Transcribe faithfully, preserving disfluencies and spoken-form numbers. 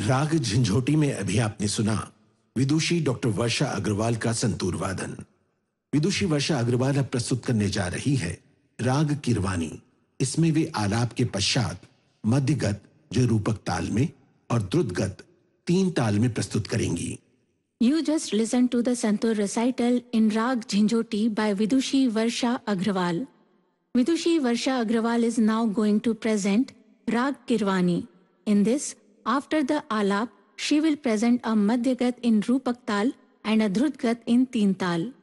राग झंझोटी में अभी आपने सुना विदुषी डॉक्टर वर्षा अग्रवाल का संतूर वादन। विदुषी वर्षा अग्रवाल अब प्रस्तुत करने जा रही है राग किरवानी। इसमें वे आलाप के पश्चात मध्यगत जो रूपक ताल में और द्रुतगत तीन ताल में प्रस्तुत करेंगी। You just listened to the Santur recital in Rag Jhinjhoti by Vidushi Varsha Agrawal. Vidushi Varsha Agrawal is now going to present Rag Kirwani. In this, after the Alap, she will present a Madhyagat in Rupak Tal and a Drutgat in Teen Tal.